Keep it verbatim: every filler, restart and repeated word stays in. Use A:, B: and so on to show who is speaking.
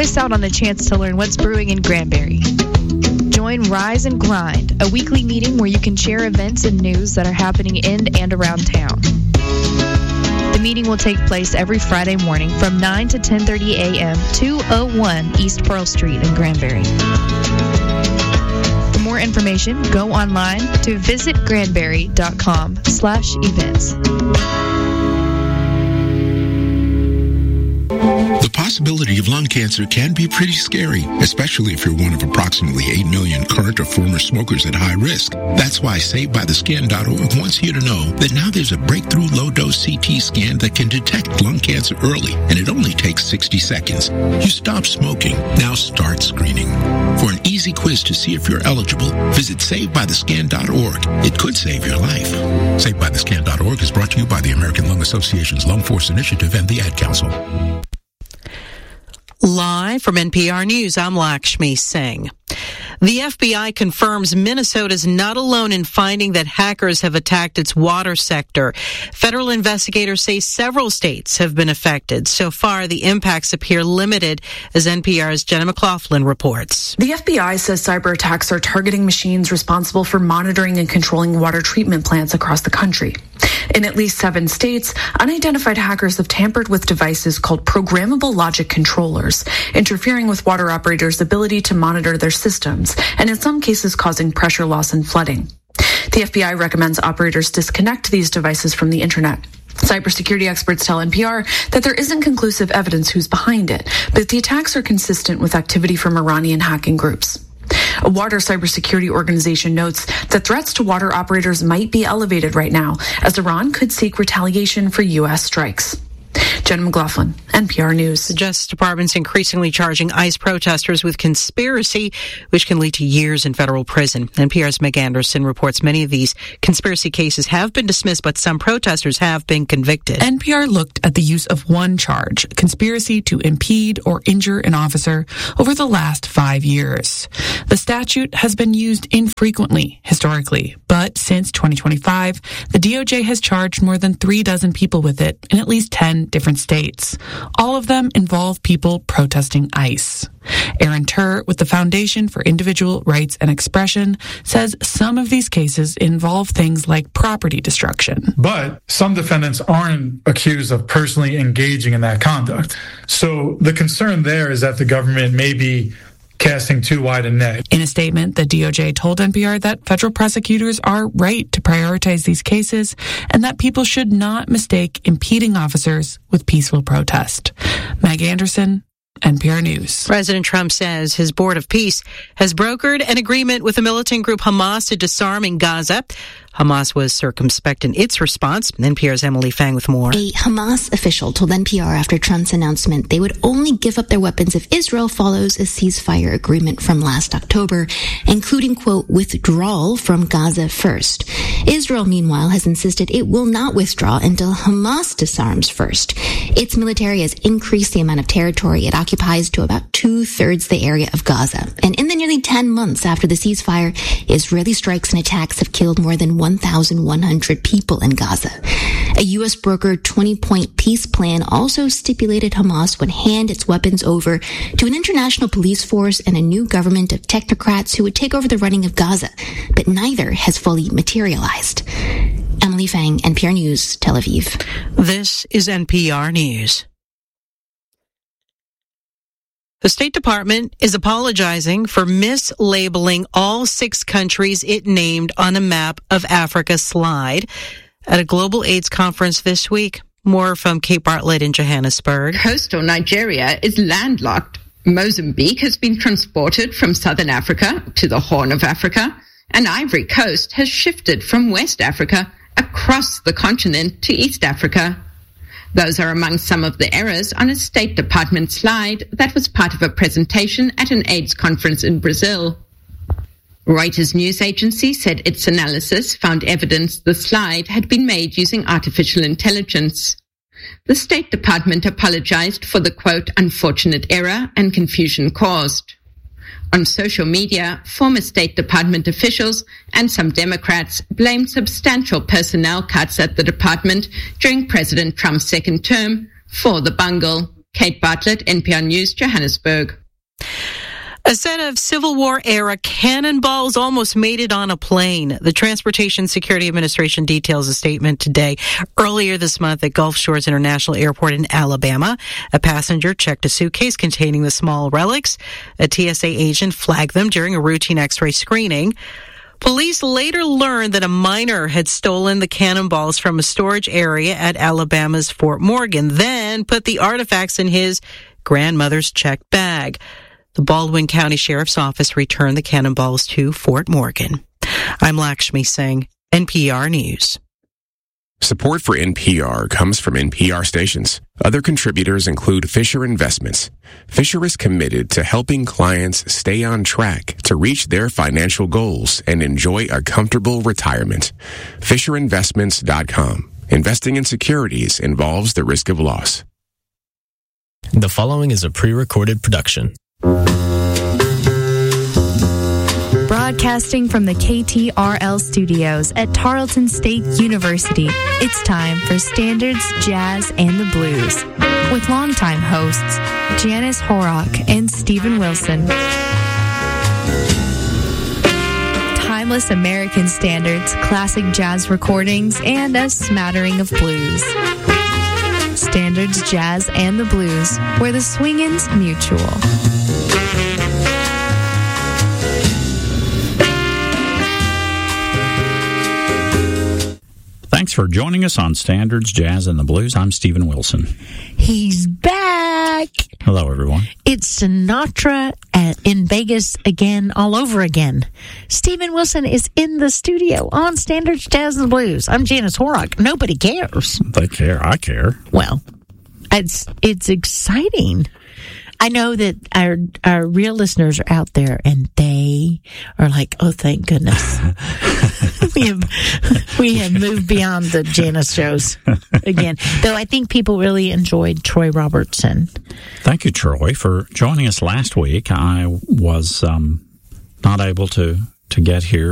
A: miss out on the chance to learn what's brewing in Granbury. Join Rise and Grind, a weekly meeting where you can share events and news that are happening in and around town. The meeting will take place every Friday morning from nine to ten thirty a.m. two oh one East Pearl Street in Granbury. For more information, go online to visit granbury dot com slash events.
B: The possibility of lung cancer can be pretty scary, especially if you're one of approximately eight million current or former smokers at high risk. That's why Saved By The Skin dot org wants you to know that now there's a breakthrough low-dose C T scan that can detect lung cancer early, and it only takes sixty seconds. You stop smoking, now start screening. For an easy quiz to see if you're eligible, visit Saved By The Skin dot org. It could save your life. Saved By The Skin dot org is brought to you by the American Lung Association's Lung Force Initiative and the Ad Council.
C: Live from N P R News, I'm Lakshmi Singh. The F B I confirms Minnesota's not alone in finding that hackers have attacked its water sector. Federal investigators say several states have been affected. So far, the impacts appear limited, as N P R's Jenna McLaughlin reports.
D: The F B I says cyber attacks are targeting machines responsible for monitoring and controlling water treatment plants across the country. In at least seven states, unidentified hackers have tampered with devices called programmable logic controllers, interfering with water operators' ability to monitor their systems, and in some cases causing pressure loss and flooding. The F B I recommends operators disconnect these devices from the internet. Cybersecurity experts tell N P R that there isn't conclusive evidence who's behind it, but the attacks are consistent with activity from Iranian hacking groups. A water cybersecurity organization notes that threats to water operators might be elevated right now, as Iran could seek retaliation for U S strikes. Jenna McLaughlin, N P R News.
C: The Justice Department's increasingly charging ICE protesters with conspiracy, which can lead to years in federal prison. N P R's Meg Anderson reports many of these conspiracy cases have been dismissed, but some protesters have been convicted.
E: N P R looked at the use of one charge, conspiracy to impede or injure an officer, over the last five years. The statute has been used infrequently, historically, but since twenty twenty-five, the D O J has charged more than three dozen people with it in at least ten different states. All of them involve people protesting ICE. Aaron Turr, with the Foundation for Individual Rights and Expression, says some of these cases involve things like property destruction.
F: But some defendants aren't accused of personally engaging in that conduct. So the concern there is that the government may be casting too wide a net.
E: In a statement, the D O J told N P R that federal prosecutors are right to prioritize these cases and that people should not mistake impeding officers with peaceful protest. Meg Anderson, N P R News.
C: President Trump says his Board of Peace has brokered an agreement with the militant group Hamas to disarm in Gaza. Hamas was circumspect in its response. N P R's Emily Fang with more.
G: A Hamas official told N P R after Trump's announcement they would only give up their weapons if Israel follows a ceasefire agreement from last October, including, quote, withdrawal from Gaza first. Israel, meanwhile, has insisted it will not withdraw until Hamas disarms first. Its military has increased the amount of territory it occupies to about two-thirds the area of Gaza. And in the nearly ten months after the ceasefire, Israeli strikes and attacks have killed more than one thousand one hundred people in Gaza. A U S brokered twenty-point peace plan also stipulated Hamas would hand its weapons over to an international police force and a new government of technocrats who would take over the running of Gaza, but neither has fully materialized. Emily Fang, N P R News, Tel Aviv.
C: This is N P R News. The State Department is apologizing for mislabeling all six countries it named on a map of Africa slide at a global AIDS conference this week. More from Kate Bartlett in Johannesburg.
H: Coastal Nigeria is landlocked. Mozambique has been transported from southern Africa to the Horn of Africa, and Ivory Coast has shifted from West Africa across the continent to East Africa. Those are among some of the errors on a State Department slide that was part of a presentation at an AIDS conference in Brazil. Reuters news agency said its analysis found evidence the slide had been made using artificial intelligence. The State Department apologized for the, quote, unfortunate error and confusion caused. On social media, former State Department officials and some Democrats blamed substantial personnel cuts at the department during President Trump's second term for the bungle. Kate Bartlett, N P R News, Johannesburg.
C: A set of Civil War-era cannonballs almost made it on a plane. The Transportation Security Administration details a statement today. Earlier this month at Gulf Shores International Airport in Alabama, a passenger checked a suitcase containing the small relics. A T S A agent flagged them during a routine X-ray screening. Police later learned that a minor had stolen the cannonballs from a storage area at Alabama's Fort Morgan, then put the artifacts in his grandmother's checked bag. The Baldwin County Sheriff's Office returned the cannonballs to Fort Morgan. I'm Lakshmi Singh, N P R News.
I: Support for N P R comes from N P R stations. Other contributors include Fisher Investments. Fisher is committed to helping clients stay on track to reach their financial goals and enjoy a comfortable retirement. Fisher Investments dot com. Investing in securities involves the risk of loss.
J: The following is a pre-recorded production.
A: Broadcasting from the K T R L studios at Tarleton State University, it's time for Standards, Jazz, and the Blues with longtime hosts Janice Horrock and Stephen Wilson. Timeless American standards, classic jazz recordings, and a smattering of blues. Standards, Jazz, and the Blues, where the swingin's mutual.
K: Thanks for joining us on Standards, Jazz, and the Blues. I'm Stephen Wilson.
L: He's back.
K: Hello, everyone.
L: It's Sinatra at, in Vegas again, all over again. Stephen Wilson is in the studio on Standards, Jazz, and the Blues. I'm Janice Horrock. Nobody cares.
K: They care. I care.
L: Well, it's it's exciting. I know that our our real listeners are out there, and they are like, "Oh, thank goodness, we have we have moved beyond the Janice shows again." Though I think people really enjoyed Troy Robertson.
K: Thank you, Troy, for joining us last week. I was um, not able to to get here